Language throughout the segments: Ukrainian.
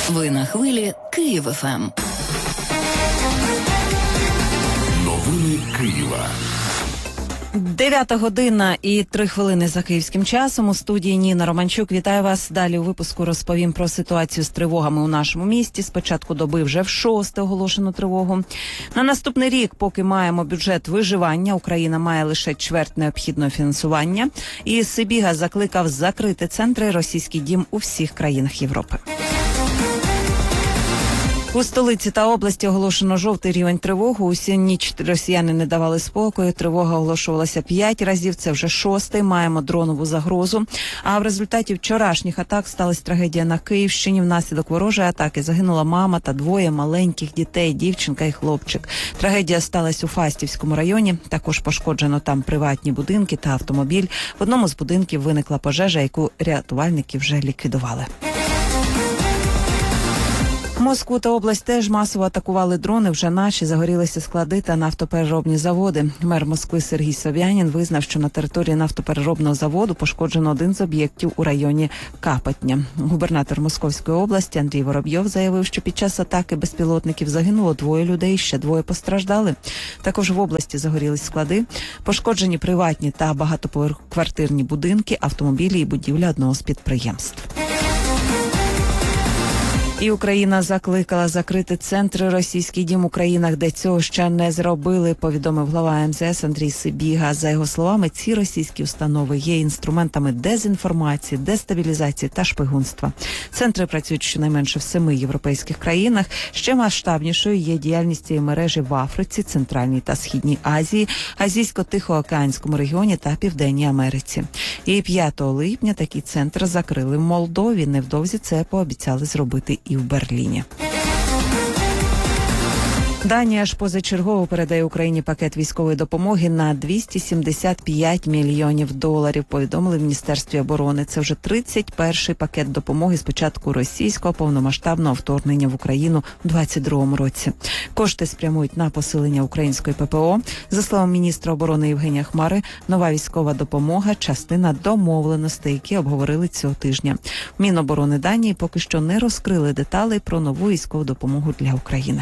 Ви на хвилі Київ ФМ. Новини Києва. 9 година і 3 хвилини за київським часом. У студії Ніна Романчук. Вітаю вас. Далі у випуску розповім про ситуацію з тривогами у нашому місті. З початку доби вже в 6-те оголошено тривогу. На наступний рік, поки маємо бюджет виживання, Україна має лише чверть необхідного фінансування. І Сибіга закликав закрити центри «Російський дім» у всіх країнах Європи. У столиці та області оголошено жовтий рівень тривоги. Усю ніч росіяни не давали спокою. Тривога оголошувалася 5 разів, це вже 6-й. Маємо дронову загрозу. А в результаті вчорашніх атак сталася трагедія на Київщині. Внаслідок ворожої атаки загинула мама та двоє маленьких дітей, дівчинка і хлопчик. Трагедія сталася у Фастівському районі. Також пошкоджено там приватні будинки та автомобіль. В одному з будинків виникла пожежа, яку рятувальники вже ліквідували. Москву та область теж масово атакували дрони. Вже наші загорілися склади та нафтопереробні заводи. Мер Москви Сергій Собянін визнав, що на території нафтопереробного заводу пошкоджено один з об'єктів у районі Капотня. Губернатор Московської області Андрій Воробйов заявив, що під час атаки безпілотників загинуло 2 людей, ще 2 постраждали. Також в області загорілись склади, пошкоджені приватні та багатоквартирні будинки, автомобілі і будівля одного з підприємств. І Україна закликала закрити центри «Російський дім» у країнах, де цього ще не зробили, повідомив глава МЗС Андрій Сибіга. За його словами, ці російські установи є інструментами дезінформації, дестабілізації та шпигунства. Центри працюють щонайменше в 7 європейських країнах. Ще масштабнішою є діяльність цієї мережі в Африці, Центральній та Східній Азії, Азійсько-Тихоокеанському регіоні та Південній Америці. І 5 липня такий центр закрили в Молдові. Невдовзі це пообіцяли зробити і в Берліні. Данія ж позачергово передає Україні пакет військової допомоги на $275 мільйонів, повідомили в Міністерстві оборони. Це вже 31-й пакет допомоги з початку російського повномасштабного вторгнення в Україну у 2022 році. Кошти спрямують на посилення української ППО. За словами міністра оборони Євгенія Хмари, нова військова допомога – частина домовленостей, які обговорили цього тижня. Міноборони Данії поки що не розкрили деталей про нову військову допомогу для України.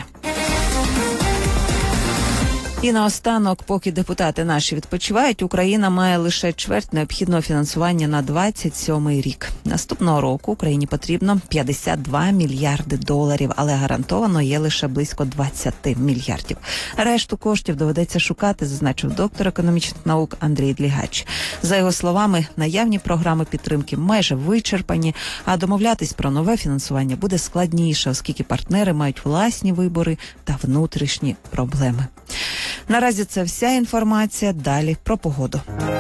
І наостанок, поки депутати наші відпочивають, Україна має лише чверть необхідного фінансування на 27-й рік. Наступного року Україні потрібно $52 мільярди, але гарантовано є лише близько 20 мільярдів. Решту коштів доведеться шукати, зазначив доктор економічних наук Андрій Длігач. За його словами, наявні програми підтримки майже вичерпані, а домовлятись про нове фінансування буде складніше, оскільки партнери мають власні вибори та внутрішні проблеми. Наразі це вся інформація. Далі про погоду.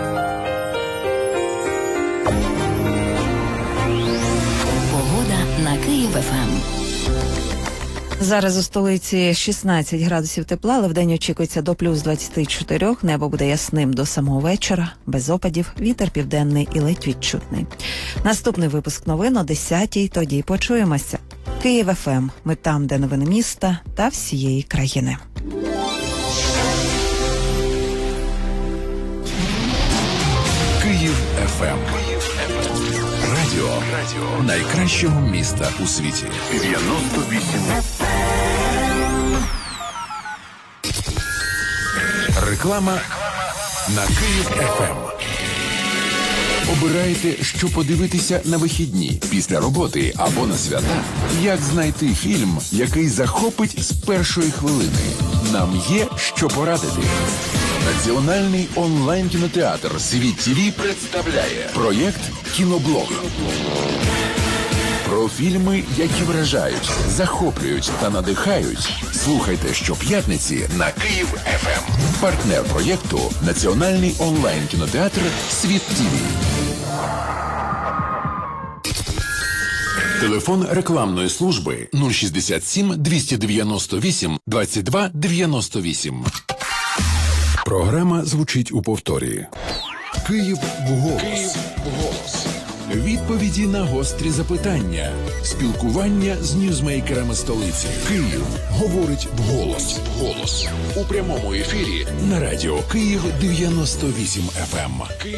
Погода на Київ ФМ. Зараз у столиці 16 градусів тепла, але вдень очікується до плюс 24. Небо буде ясним до самого вечора, без опадів, вітер південний і ледь відчутний. Наступний випуск новин о 10-й, тоді почуємося. Київ ФМ. Ми там, де новини міста та всієї країни. Київ ФМ. Радіо найкращого міста у світі. 98 Реклама на Київ ФМ. Обирайте, що подивитися на вихідні, після роботи або на свята. Як знайти фільм, який захопить з першої хвилини? Нам є що порадити. Національний онлайн-кінотеатр «Світ ТВ» представляє проєкт «Кіноблог». Про фільми, які вражають, захоплюють та надихають. Слухайте щоп'ятниці на Київ ФМ. Партнер проєкту – Національний онлайн-кінотеатр «Світ ТВ». Телефон рекламної служби 067 298 22 98. Програма звучить у повторі. Київ вголос. Відповіді на гострі запитання. Спілкування з ньюзмейкерами столиці. Київ говорить вголос. У прямому ефірі на радіо Київ 98 FM. Київ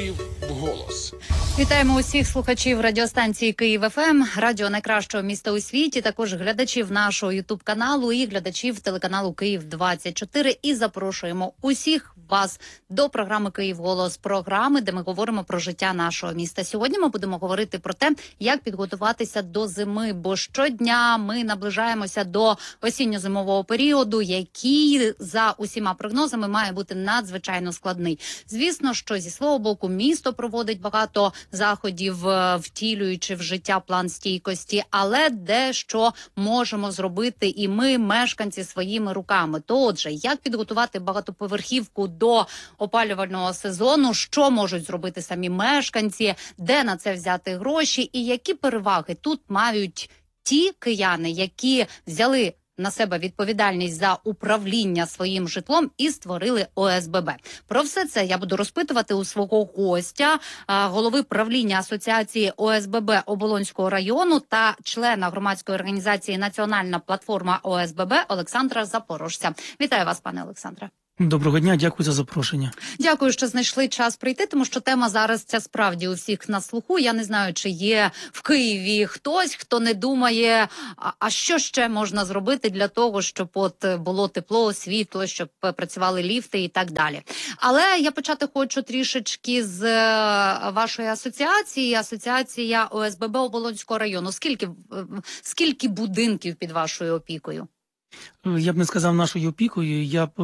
Київголос. Вітаємо усіх слухачів радіостанції Київ ФМ, радіо найкращого міста у світі, також глядачів нашого ютуб-каналу і глядачів телеканалу Київ-24. І запрошуємо усіх вас до програми «Київголос», програми, де ми говоримо про життя нашого міста. Сьогодні ми будемо говорити про те, як підготуватися до зими, бо щодня ми наближаємося до осінньо-зимового періоду, який за усіма прогнозами має бути надзвичайно складний. Звісно, що зі свого боку місто проводить багато заходів, втілюючи в життя план стійкості, але дещо можемо зробити і ми, мешканці, своїми руками. То отже, як підготувати багатоповерхівку до опалювального сезону, що можуть зробити самі мешканці, де на це взяти гроші і які переваги тут мають ті кияни, які взяли на себе відповідальність за управління своїм житлом і створили ОСББ. Про все це я буду розпитувати у свого гостя, голови правління Асоціації ОСББ Оболонського району та члена громадської організації «Національна платформа ОСББ» Олександра Запорожця. Вітаю вас, пане Олександре. Доброго дня, дякую за запрошення. Дякую, що знайшли час прийти, тому що тема зараз ця справді у всіх на слуху. Я не знаю, чи є в Києві хтось, хто не думає, а що ще можна зробити для того, щоб було тепло, світло, щоб працювали ліфти і так далі. Але я почати хочу трішечки з вашої асоціації, Асоціація ОСББ Оболонського району. Скільки будинків під вашою опікою? Я б не сказав нашою опікою,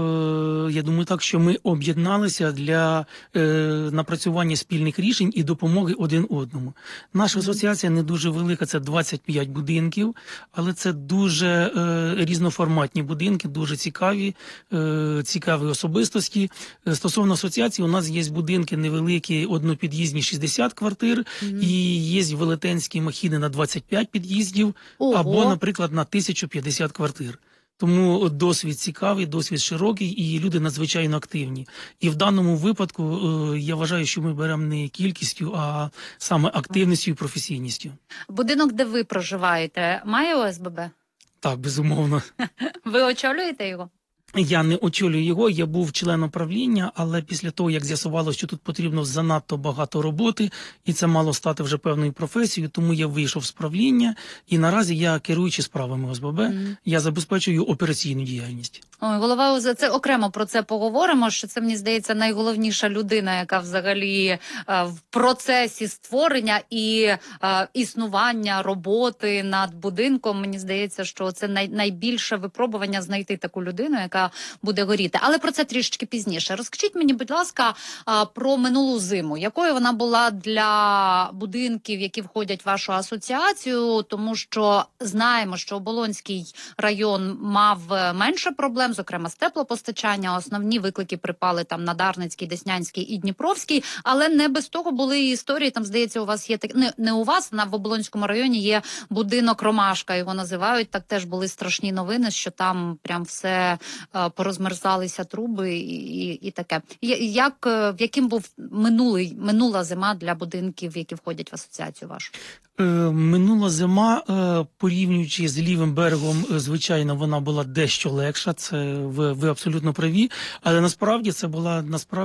я думаю так, що ми об'єдналися для напрацювання спільних рішень і допомоги один одному. Наша асоціація не дуже велика, це 25 будинків, але це дуже різноформатні будинки, дуже цікаві особистості. Стосовно асоціації, у нас є будинки невеликі, однопід'їзні 60 квартир, і є велетенські махіни на 25 під'їздів, або, наприклад, на 1050 квартир. Тому досвід цікавий, досвід широкий, і люди надзвичайно активні. І в даному випадку я вважаю, що ми беремо не кількістю, а саме активністю і професійністю. Будинок, де ви проживаєте, має ОСББ? Так, безумовно. Ви очолюєте його? Я не очолюю його, я був членом правління, але після того, як з'ясувалося, що тут потрібно занадто багато роботи, і це мало стати вже певною професією, тому я вийшов з правління, і наразі я керуючи справами ОСББ, я забезпечую операційну діяльність. Ой, голова ОСББ, це окремо про це поговоримо, що це, мені здається, найголовніша людина, яка взагалі в процесі створення і існування роботи над будинком. Мені здається, що це найбільше випробування знайти таку людину, яка буде горіти. Але про це трішечки пізніше. Розкажіть мені, будь ласка, про минулу зиму. Якою вона була для будинків, які входять в вашу асоціацію? Тому що знаємо, що Оболонський район мав менше проблем, зокрема з теплопостачання. Основні виклики припали там на Дарницький, Деснянський і Дніпровський. Але не без того були і історії. Там, здається, у вас є не у вас, а в Оболонському районі є будинок Ромашка, його називають. Так теж були страшні новини, що там прям все порозмерзалися труби і таке. Яким був минула зима для будинків, які входять в асоціацію вашу? Минула зима, порівнюючи з лівим берегом, звичайно, вона була дещо легша, це ви абсолютно праві, але насправді це була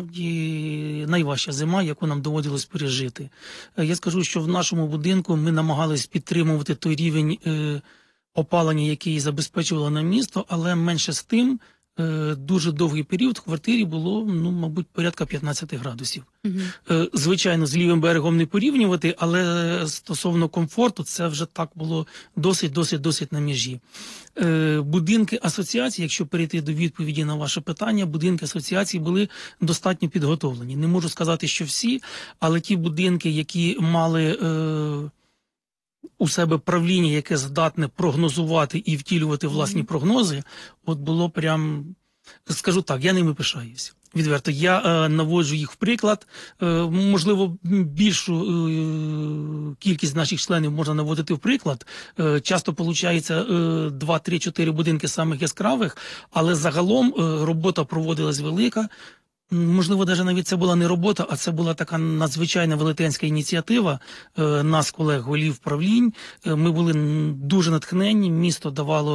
найважча зима, яку нам доводилось пережити. Я скажу, що в нашому будинку ми намагались підтримувати той рівень опалення, який забезпечувало нам місто, але менше з тим, дуже довгий період в квартирі було, мабуть, порядка 15 градусів. Звичайно, з лівим берегом не порівнювати, але стосовно комфорту це вже так було досить на межі. Будинки асоціації, якщо перейти до відповіді на ваше питання, будинки асоціації були достатньо підготовлені. Не можу сказати, що всі, але ті будинки, які мали у себе правління, яке здатне прогнозувати і втілювати власні прогнози, от було прям, скажу так, я ними пишаюся. Відверто, я наводжу їх в приклад. Можливо, більшу кількість наших членів можна наводити в приклад. Часто виходить 2, 3, 4 будинки самих яскравих, але загалом робота проводилась велика. Можливо, навіть це була не робота, а це була така надзвичайна велетенська ініціатива нас, колег, голів правлінь. Ми були дуже натхненні, місто давало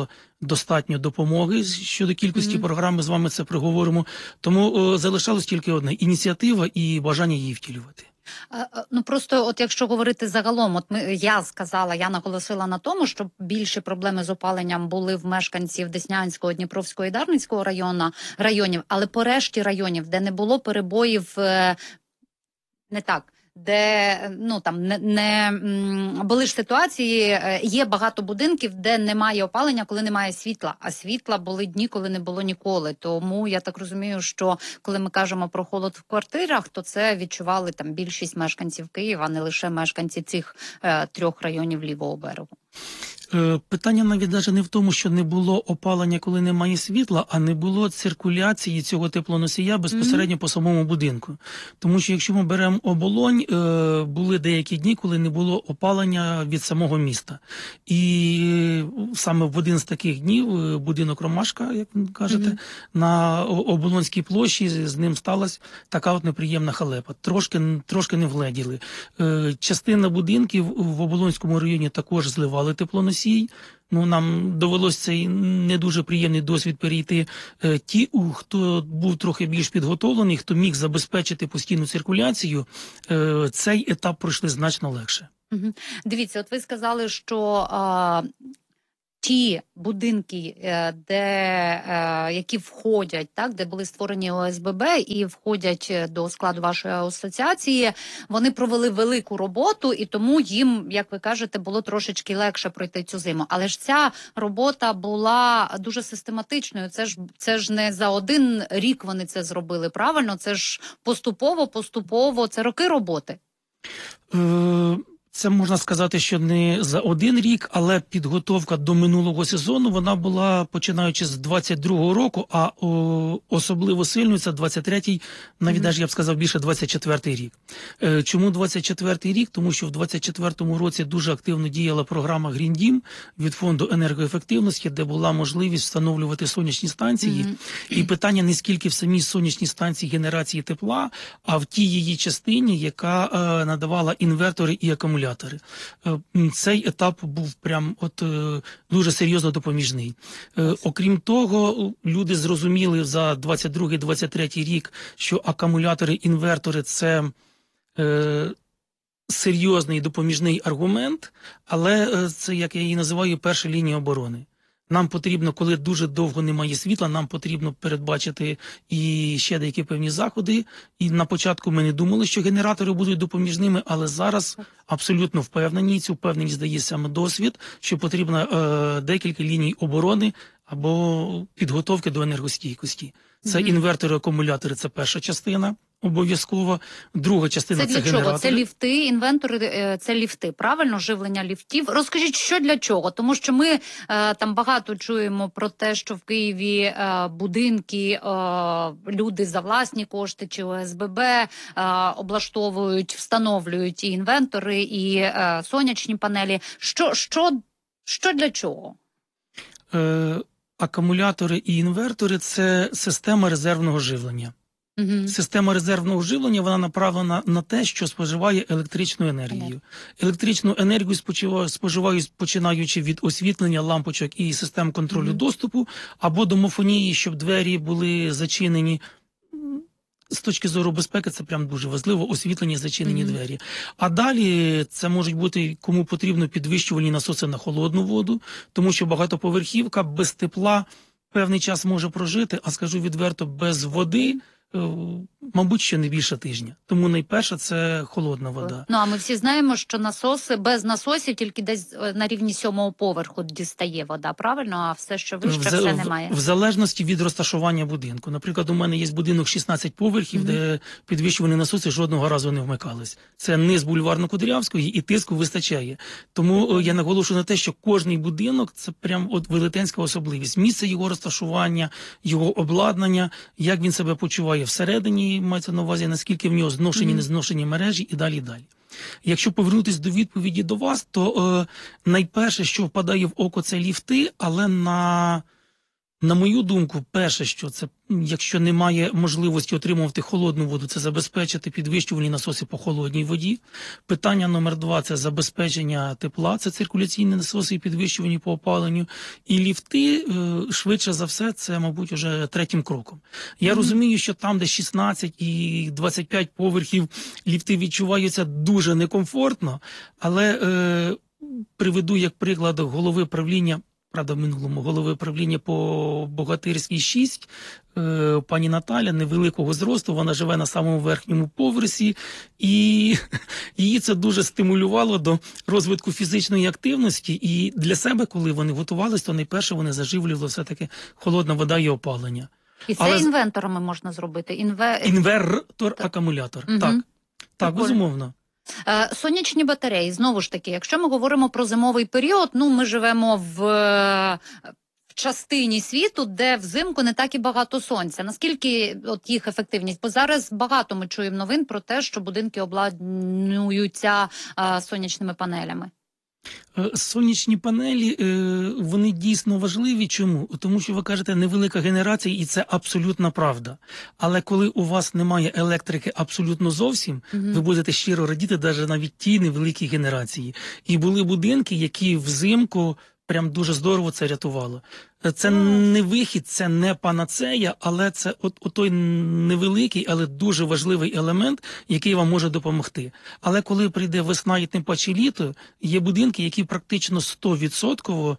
достатньо допомоги щодо кількості програм, ми з вами це проговоримо. Тому залишалось тільки одне – ініціатива і бажання її втілювати. Ну просто от якщо говорити загалом, от я наголосила на тому, що більші проблеми з опаленням були в мешканців Деснянського, Дніпровського і Дарницького районів, але по решті районів, де не було перебоїв, не так. Де були ж ситуації, є багато будинків, де немає опалення, коли немає світла, а світла були дні, коли не було ніколи. Тому я так розумію, що коли ми кажемо про холод в квартирах, то це відчували там більшість мешканців Києва, а не лише мешканці цих 3 районів лівого берегу. Питання навіть не в тому, що не було опалення, коли немає світла, а не було циркуляції цього теплоносія безпосередньо по самому будинку. Тому що якщо ми беремо Оболонь, були деякі дні, коли не було опалення від самого міста. І саме в один з таких днів будинок Ромашка, як ви кажете, на Оболонській площі з ним сталася така от неприємна халепа. Трошки не вгледіли. Частина будинків в Оболонському районі також зливали теплоносій. Нам довелося цей не дуже приємний досвід перейти. Ті, хто був трохи більш підготовлений, хто міг забезпечити постійну циркуляцію, цей етап пройшли значно легше. Дивіться, от ви сказали, що ті будинки, які входять, так, де були створені ОСББ і входять до складу вашої асоціації, вони провели велику роботу, і тому їм, як ви кажете, було трошечки легше пройти цю зиму. Але ж ця робота була дуже систематичною. Це ж не за один рік вони це зробили, правильно? Це ж поступово, це роки роботи. Це можна сказати, що не за один рік, але підготовка до минулого сезону, вона була починаючи з 22-го року, а особливо сильною це 23-й, навіть я б сказав більше 24-й рік. Чому 24-й рік? Тому що в 24-му році дуже активно діяла програма Green Dім від Фонду енергоефективності, де була можливість встановлювати сонячні станції. І питання не скільки в самій сонячній станції генерації тепла, а в тій її частині, яка надавала інвертори і акумулятори. Цей етап був прям дуже серйозно допоміжний. Окрім того, люди зрозуміли за 22-23 рік, що акумулятори, інвертори – це серйозний допоміжний аргумент, але це, як я її називаю, перша лінія оборони. Нам потрібно, коли дуже довго немає світла, нам потрібно передбачити і ще деякі певні заходи. І на початку ми не думали, що генератори будуть допоміжними, але зараз абсолютно впевнені, цю впевненість дає саме досвід, що потрібно декілька ліній оборони або підготовки до енергостійкості. Це інвертори, акумулятори – це перша частина. Обов'язково. Друга частина – це генератори. Чого? Це ліфти, інвентори, це ліфти, правильно? Живлення ліфтів. Розкажіть, що для чого? Тому що ми там багато чуємо про те, що в Києві будинки, люди за власні кошти чи ОСББ облаштовують, встановлюють і інвентори, і сонячні панелі. Що для чого? Акумулятори і інвертори – це система резервного живлення. Система резервного живлення, вона направлена на те, що споживає електричну енергію. Електричну енергію споживають, починаючи від освітлення лампочок і систем контролю доступу, або домофонії, щоб двері були зачинені. З точки зору безпеки це прям дуже важливо, освітлені зачинені двері. А далі це можуть бути, кому потрібно, підвищувальні насоси на холодну воду, тому що багатоповерхівка без тепла певний час може прожити, а скажу відверто, без води мабуть, ще не більше тижня. Тому найперше – це холодна вода. Ну, а ми всі знаємо, що насоси, без насосів тільки десь на рівні 7-го поверху дістає вода, правильно? А все, що вище, все немає. В залежності від розташування будинку. Наприклад, у мене є будинок 16 поверхів, де підвищувані насоси жодного разу не вмикались. Це низ Бульварно-Кудрявської і тиску вистачає. Тому я наголошую на те, що кожний будинок – це прям от велетенська особливість. Місце його розташування, його обладнання, як він себе почуває всередині, мається на увазі, наскільки в нього зношені, незношені мережі і далі, і далі. Якщо повернутися до відповіді до вас, то найперше, що впадає в око, це ліфти, але на На мою думку, перше, що це, якщо немає можливості отримувати холодну воду, це забезпечити підвищувальні насоси по холодній воді. Питання номер 2 – це забезпечення тепла, це циркуляційні насоси і підвищувані по опаленню. І ліфти, швидше за все, це, мабуть, уже третім кроком. Я розумію, що там, де 16 і 25 поверхів, ліфти відчуваються дуже некомфортно, але приведу як приклад голови правління, правда, в минулому голови правління по Богатирській 6, пані Наталя, невеликого зросту, вона живе на самому верхньому поверсі, і її це дуже стимулювало до розвитку фізичної активності, і для себе, коли вони готувалися, то найперше вони заживлювали все-таки холодна вода і опалення. І це інверторами можна зробити? Інвертор-акумулятор, так, безумовно. Сонячні батареї, знову ж таки, якщо ми говоримо про зимовий період, ми живемо в частині світу, де взимку не так і багато сонця. Наскільки їх ефективність? Бо зараз багато ми чуємо новин про те, що будинки обладнуються сонячними панелями. Сонячні панелі, вони дійсно важливі. Чому? Тому що ви кажете, невелика генерація, і це абсолютна правда. Але коли у вас немає електрики абсолютно зовсім, ви будете щиро радіти навіть тій невеликій генерації. І були будинки, які взимку прям дуже здорово це рятувало. Це не вихід, це не панацея, але це той невеликий, але дуже важливий елемент, який вам може допомогти. Але коли прийде весна і тим паче літо, є будинки, які практично 100%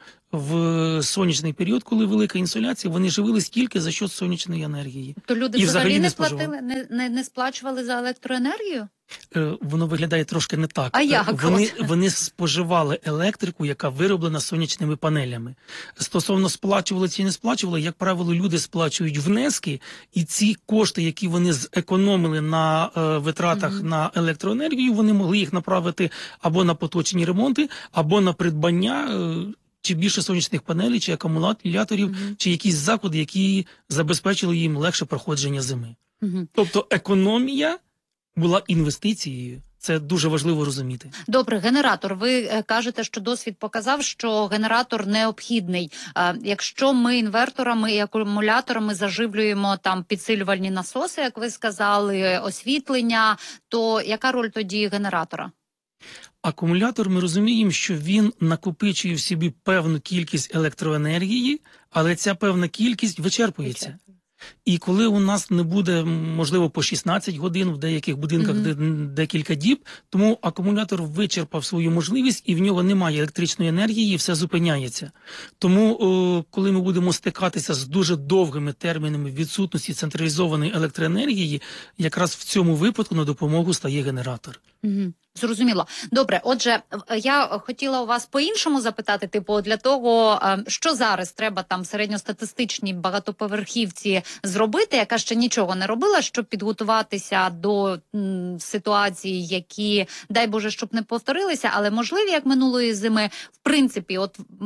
в сонячний період, коли велика інсоляція, вони живились тільки за счет сонячної енергії. То люди взагалі не платили, не сплачували за електроенергію? Воно виглядає трошки не так. А як? Вони споживали електрику, яка вироблена сонячними панелями. Стосовно сплачували чи не сплачували, як правило, люди сплачують внески, і ці кошти, які вони зекономили на витратах на електроенергію, вони могли їх направити або на поточні ремонти, або на придбання чи більше сонячних панелей, чи акумуляторів, чи якісь заклади, які забезпечили їм легше проходження зими. Тобто економія була інвестицією. Це дуже важливо розуміти. Добре, генератор. Ви кажете, що досвід показав, що генератор необхідний. Якщо ми інверторами і акумуляторами заживлюємо там підсилювальні насоси, як ви сказали, освітлення, то яка роль тоді генератора? Акумулятор, ми розуміємо, що він накопичує в собі певну кількість електроенергії, але ця певна кількість вичерпується. І коли у нас не буде, можливо, по 16 годин, в деяких будинках декілька діб, тому акумулятор вичерпав свою можливість і в нього немає електричної енергії, і все зупиняється. Тому, коли ми будемо стикатися з дуже довгими термінами відсутності централізованої електроенергії, якраз в цьому випадку на допомогу стає генератор. Зрозуміло. Добре, отже, я хотіла у вас по-іншому запитати, для того, що зараз треба там середньостатистичній багатоповерхівці зробити, яка ще нічого не робила, щоб підготуватися до ситуацій, які, дай Боже, щоб не повторилися, але можливі, як минулої зими. В принципі,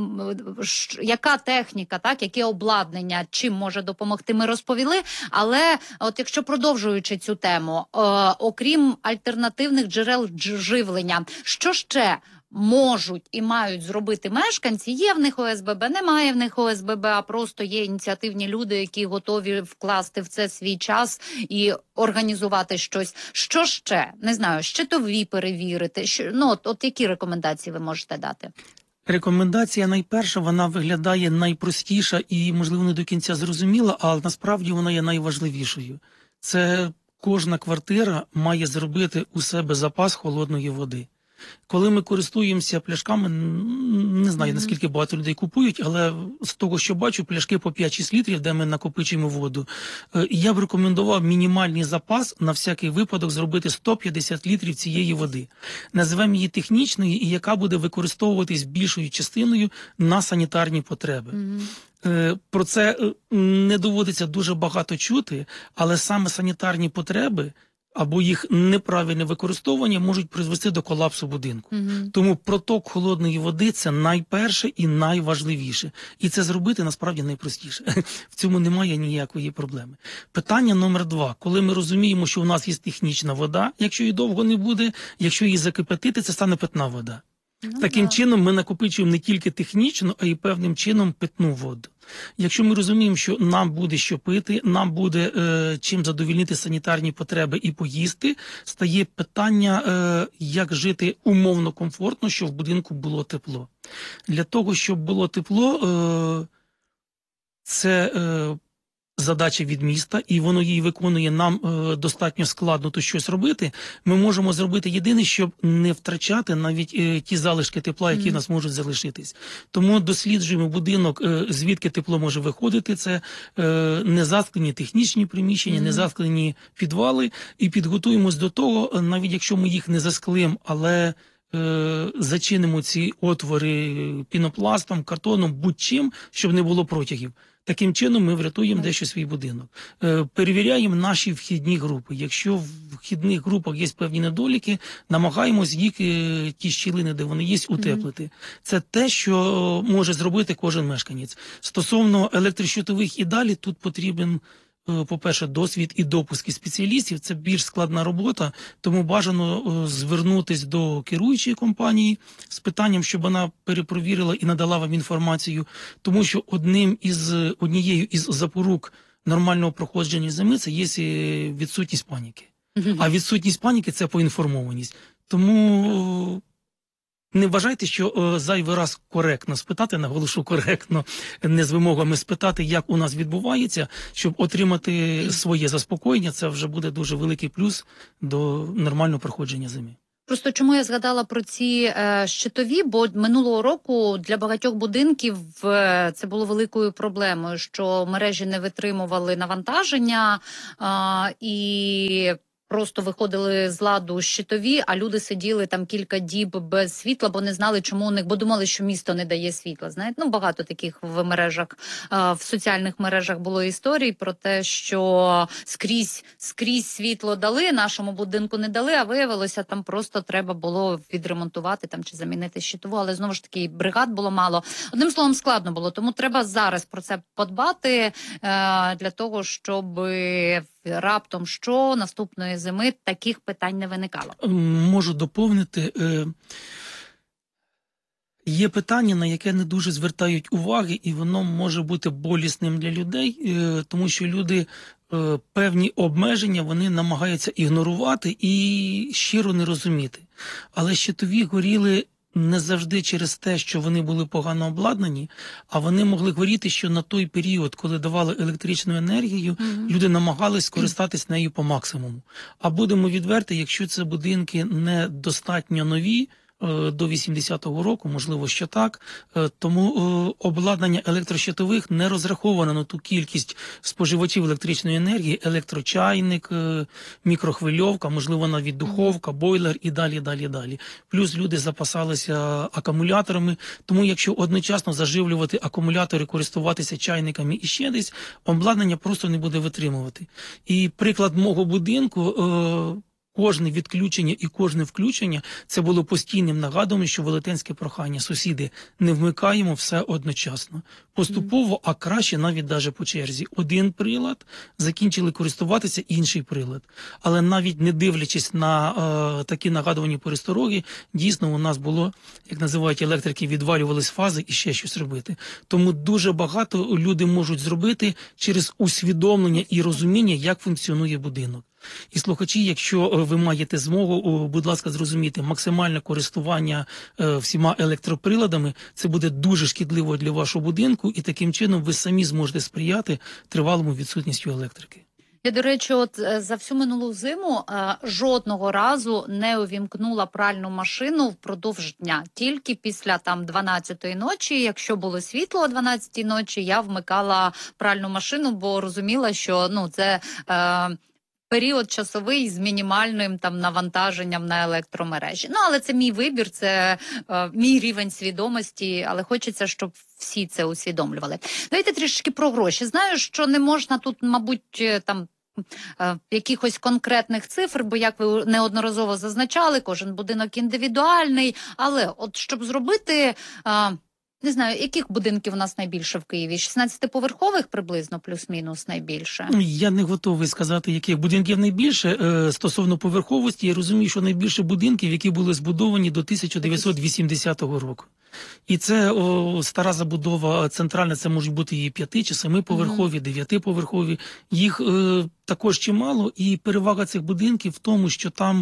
яка техніка, яке обладнання, чим може допомогти, ми розповіли. Але якщо продовжуючи цю тему, окрім альтернативних джерел живлення, що ще можуть і мають зробити мешканці? Є в них ОСББ, немає в них ОСББ, а просто є ініціативні люди, які готові вкласти в це свій час і організувати щось. Що ще? Не знаю, щитові перевірити. Які рекомендації ви можете дати? Рекомендація найперша, вона виглядає найпростіша і, можливо, не до кінця зрозуміла, але насправді вона є найважливішою. Це кожна квартира має зробити у себе запас холодної води. Коли ми користуємося пляшками, не знаю, наскільки багато людей купують, але з того, що бачу, пляшки по 5-6 літрів, де ми накопичуємо воду, я б рекомендував мінімальний запас на всякий випадок зробити 150 літрів цієї води. Називаємо її технічною, і яка буде використовуватись більшою частиною на санітарні потреби. Про це не доводиться дуже багато чути, але саме санітарні потреби або їх неправильне використовування можуть призвести до колапсу будинку. Тому проток холодної води – це найперше і найважливіше. І це зробити насправді найпростіше. В цьому немає ніякої проблеми. Питання номер 2. Коли ми розуміємо, що у нас є технічна вода, якщо її довго не буде, якщо її закипятити, це стане питна вода. Таким чином ми накопичуємо не тільки технічну, а й певним чином питну воду. Якщо ми розуміємо, що нам буде що пити, нам буде чим задовільнити санітарні потреби і поїсти, стає питання, як жити умовно комфортно, щоб в будинку було тепло. Для того, щоб було тепло, це задача від міста, і воно її виконує, нам достатньо складно тут щось робити. Ми можемо зробити єдине, щоб не втрачати навіть ті залишки тепла, які в нас можуть залишитись. Тому досліджуємо будинок, звідки тепло може виходити. Це незасклені технічні приміщення, незасклені підвали, і підготуємось до того, навіть якщо ми їх не засклимо, але зачинимо ці отвори пінопластом, картоном, будь-чим, щоб не було протягів. Таким чином ми врятуємо дещо свій будинок. Перевіряємо наші вхідні групи. Якщо в вхідних групах є певні недоліки, намагаємось їх, ті щілини, де вони є, утеплити. Це те, що може зробити кожен мешканець. Стосовно електрощитових і далі, тут потрібен, по-перше, досвід і допуски спеціалістів. Це більш складна робота, тому бажано звернутись до керуючої компанії з питанням, щоб вона перепровірила і надала вам інформацію, тому що однією із запорук нормального проходження зими це є відсутність паніки. А відсутність паніки – це поінформованість. Тому не вважайте, що зайвий раз коректно спитати, наголошу коректно, не з вимогами спитати, як у нас відбувається, щоб отримати своє заспокоєння, це вже буде дуже великий плюс до нормального проходження зими. Просто чому я згадала про ці щитові, бо минулого року для багатьох будинків це було великою проблемою, що мережі не витримували навантаження і просто виходили з ладу щитові, а люди сиділи там кілька діб без світла, бо не знали, чому у них, бо думали, що місто не дає світла. Знаєте, багато таких в мережах, в соціальних мережах було історій про те, що скрізь світло дали, нашому будинку не дали, а виявилося, там просто треба було відремонтувати там чи замінити щитову, але знову ж таки бригад було мало. Одним словом, складно було, тому треба зараз про це подбати для того, щоб раптом що наступної зими таких питань не виникало. Можу доповнити. Є питання, на яке не дуже звертають уваги, і воно може бути болісним для людей, тому що люди певні обмеження вони намагаються ігнорувати і щиро не розуміти. Але щитові горіли не завжди через те, що вони були погано обладнані, а вони могли горіти, що на той період, коли давали електричну енергію, люди намагались скористатись нею по максимуму. А будемо відверті, якщо це будинки недостатньо нові, до 80-го року, можливо, що так. Тому обладнання електрощитових не розраховано на ту кількість споживачів електричної енергії, електрочайник, мікрохвильовка, можливо, навіть духовка, бойлер і далі. Плюс люди запасалися акумуляторами, тому якщо одночасно заживлювати акумулятори, користуватися чайниками і ще десь, обладнання просто не буде витримувати. І приклад мого будинку, кожне відключення і кожне включення – це було постійним нагадуванням, що велетенське прохання. Сусіди, не вмикаємо все одночасно. Поступово, а краще навіть по черзі. Один прилад, закінчили користуватися інший прилад. Але навіть не дивлячись на такі нагадувані перестороги, дійсно у нас було, як називають електрики, відвалювались фази і ще щось робити. Тому дуже багато люди можуть зробити через усвідомлення і розуміння, як функціонує будинок. І слухачі, якщо ви маєте змогу, будь ласка, зрозуміти, максимальне користування всіма електроприладами, це буде дуже шкідливо для вашого будинку, і таким чином ви самі зможете сприяти тривалому відсутністю електрики. Я, до речі, за всю минулу зиму жодного разу не увімкнула пральну машину впродовж дня. Тільки після 12-ї ночі, якщо було світло о 12-й ночі, я вмикала пральну машину, бо розуміла, що це період часовий з мінімальним навантаженням на електромережі. Але це мій вибір, це мій рівень свідомості, але хочеться, щоб всі це усвідомлювали. Давайте трішки про гроші. Знаю, що не можна тут, мабуть, якихось конкретних цифр, бо, як ви неодноразово зазначали, кожен будинок індивідуальний, але от щоб зробити Не знаю, яких будинків у нас найбільше в Києві? 16-поверхових приблизно, плюс-мінус найбільше? Я не готовий сказати, яких будинків найбільше. Стосовно поверховості, я розумію, що найбільше будинків, які були збудовані до 1980 року. І це стара забудова центральна, це можуть бути і 5 чи 7-поверхові, 9-поверхові. Їх також чимало, і перевага цих будинків в тому, що там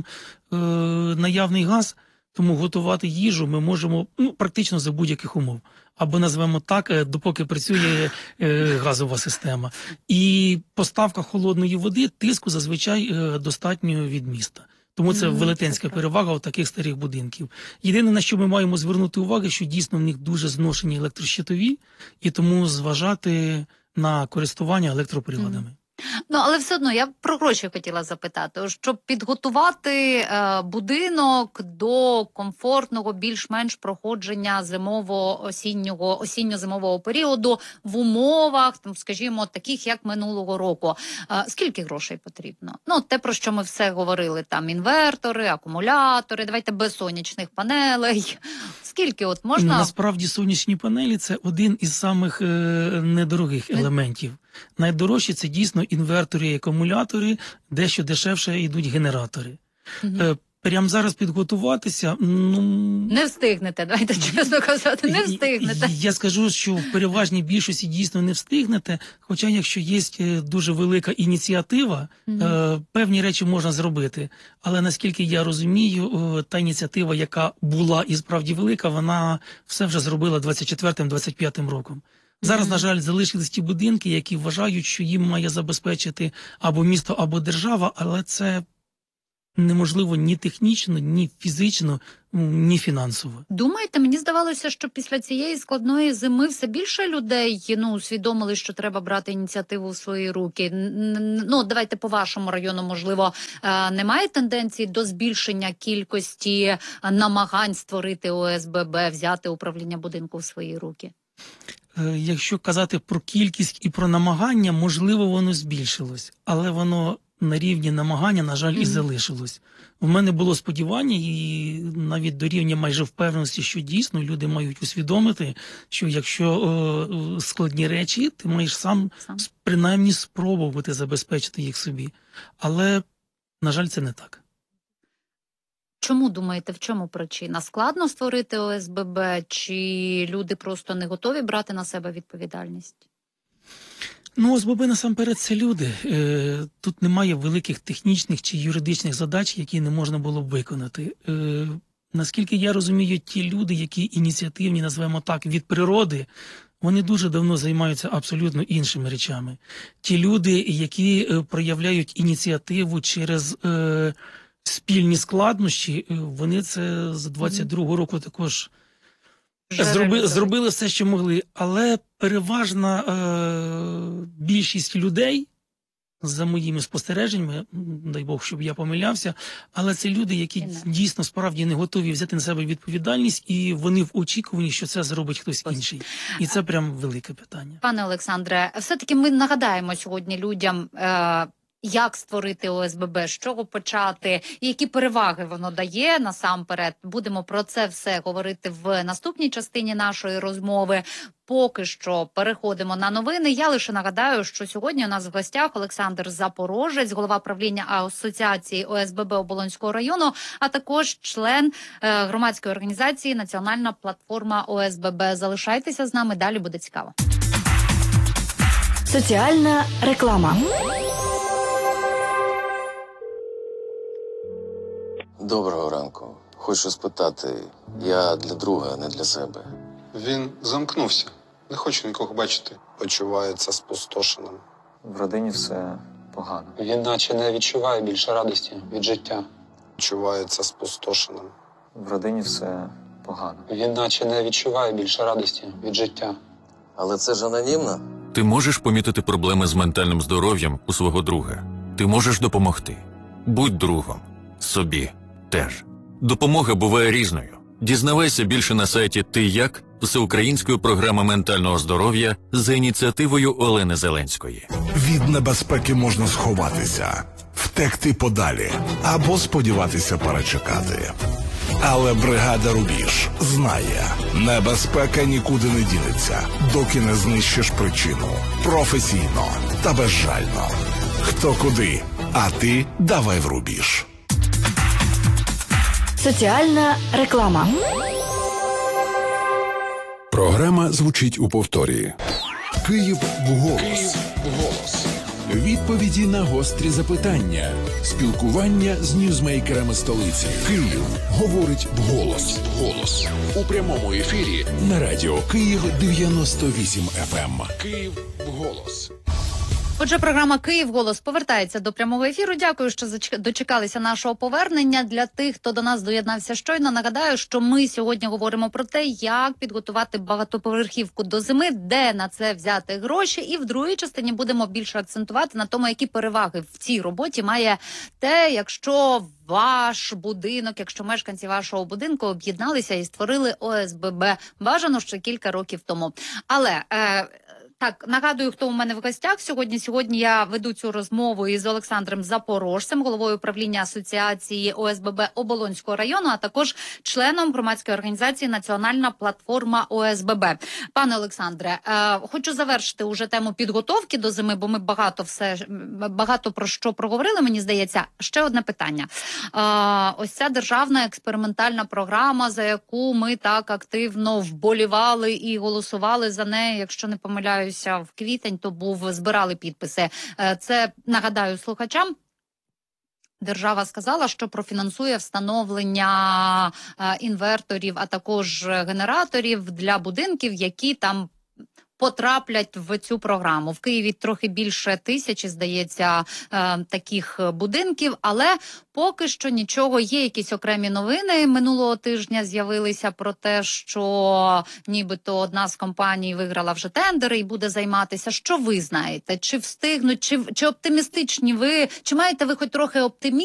наявний газ, тому готувати їжу ми можемо практично за будь-яких умов. Або назвемо так, допоки працює газова система. І поставка холодної води, тиску зазвичай достатньо від міста. Тому це велетенська перевага у таких старих будинків. Єдине, на що ми маємо звернути увагу, що дійсно в них дуже зношені електрощитові, і тому зважати на користування електроприладами. Але все одно я про гроші хотіла запитати. Щоб підготувати будинок до комфортного, більш-менш проходження осінньо-зимового періоду в умовах, скажімо, таких, як минулого року. Скільки грошей потрібно? Те, про що ми все говорили, там інвертори, акумулятори, давайте без сонячних панелей. Скільки можна? Насправді сонячні панелі – це один із самих недорогих елементів. Найдорожчі – це дійсно інвертори і акумулятори, дещо дешевше йдуть генератори. Прямо зараз підготуватися, не встигнете, давайте чесно казати, не встигнете. Я скажу, що в переважній більшості дійсно не встигнете, хоча якщо є дуже велика ініціатива, певні речі можна зробити. Але наскільки я розумію, та ініціатива, яка була і справді велика, вона все вже зробила 24-25 роком. Зараз, на жаль, залишились ті будинки, які вважають, що їм має забезпечити або місто, або держава, але це неможливо ні технічно, ні фізично, ні фінансово. Думаєте, мені здавалося, що після цієї складної зими все більше людей усвідомили, що треба брати ініціативу в свої руки. Давайте по вашому району, можливо, немає тенденції до збільшення кількості намагань створити ОСББ, взяти управління будинку в свої руки? Якщо казати про кількість і про намагання, можливо, воно збільшилось, але воно на рівні намагання, на жаль, і залишилось. В мене було сподівання і навіть до рівня майже впевненості, що дійсно люди мають усвідомити, що якщо складні речі, ти маєш сам принаймні спробувати забезпечити їх собі. Але, на жаль, це не так. Чому, думаєте, в чому причина? Складно створити ОСББ, чи люди просто не готові брати на себе відповідальність? ОСББ насамперед це люди. Тут немає великих технічних чи юридичних задач, які не можна було б виконати. Наскільки я розумію, ті люди, які ініціативні, назвемо так, від природи, вони дуже давно займаються абсолютно іншими речами. Ті люди, які проявляють ініціативу через спільні складнощі, вони це з 22-го року також зробили все, що могли. Але переважна більшість людей, за моїми спостереженнями, дай Бог, щоб я помилявся, але це люди, які дійсно справді не готові взяти на себе відповідальність, і вони в очікуванні, що це зробить хтось інший. І це прям велике питання. Пане Олександре, все-таки ми нагадаємо сьогодні людям, як створити ОСББ, з чого почати, і які переваги воно дає насамперед. Будемо про це все говорити в наступній частині нашої розмови. Поки що переходимо на новини. Я лише нагадаю, що сьогодні у нас в гостях Олександр Запорожець, голова правління Асоціації ОСББ Оболонського району, а також член громадської організації «Національна платформа ОСББ». Залишайтеся з нами, далі буде цікаво. Соціальна реклама. Доброго ранку. Хочу спитати, я для друга, а не для себе. Він замкнувся. Не хоче нікого бачити. Почувається спустошеним. В родині все погано. Він наче не відчуває більше радості від життя. Почувається спустошеним. В родині все погано. Він наче не відчуває більше радості від життя. Але це ж анонімно. Ти можеш помітити проблеми з ментальним здоров'ям у свого друга. Ти можеш допомогти. Будь другом. Собі теж. Допомога буває різною. Дізнавайся більше на сайті «Ти як?» всеукраїнської програми ментального здоров'я за ініціативою Олени Зеленської. Від небезпеки можна сховатися, втекти подалі або сподіватися перечекати. Але бригада «Рубіж» знає, небезпека нікуди не дінеться, доки не знищиш причину. Професійно та безжально. Хто куди, а ти давай в «Рубіж». Соціальна реклама. Програма звучить у повторі. Київ вголос. Відповіді на гострі запитання. Спілкування з ньюзмейкерами столиці. Київ говорить вголос. У прямому ефірі на радіо Київ 98 FM. Київ вголос. Отже, програма «Київ голос» повертається до прямого ефіру. Дякую, що дочекалися нашого повернення. Для тих, хто до нас доєднався щойно, нагадаю, що ми сьогодні говоримо про те, як підготувати багатоповерхівку до зими, де на це взяти гроші. І в другій частині будемо більше акцентувати на тому, які переваги в цій роботі має те, якщо ваш будинок, якщо мешканці вашого будинку об'єдналися і створили ОСББ. Бажано ще кілька років тому. Але... Так, нагадую, хто у мене в гостях сьогодні. Сьогодні я веду цю розмову із Олександром Запорожцем, головою управління Асоціації ОСББ Оболонського району, а також членом громадської організації «Національна платформа ОСББ». Пане Олександре, хочу завершити уже тему підготовки до зими, бо ми багато про що проговорили, мені здається. Ще одне питання. Ось ця державна експериментальна програма, за яку ми так активно вболівали і голосували за неї, якщо не помиляюся, в квітень, то збирали підписи. Це, нагадаю слухачам, держава сказала, що профінансує встановлення інверторів, а також генераторів для будинків, які там потраплять в цю програму. В Києві трохи більше 1000, здається, таких будинків, але поки що нічого. Є якісь окремі новини. Минулого тижня з'явилися про те, що нібито одна з компаній виграла вже тендери і буде займатися. Що ви знаєте? Чи встигнуть, чи оптимістичні ви? Чи маєте ви хоч трохи оптимізму